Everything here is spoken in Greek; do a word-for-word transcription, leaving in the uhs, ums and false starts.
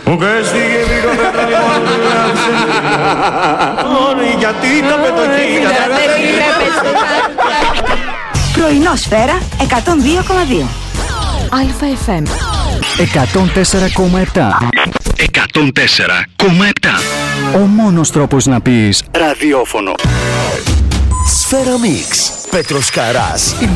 Μου καίστηκε λίγο πέτρα λοιπόν γιατί τα πετοχή. Πρωινό Σφαίρα εκατόν δύο κόμμα δύο. Αλφα εφ εμ εκατόν τέσσερα κόμμα επτά. εκατόν τέσσερα κόμμα επτά. Ο μόνος τρόπος να πεις ραδιόφωνο. Σφαίρα Μίξ. Πέτρος Καράς.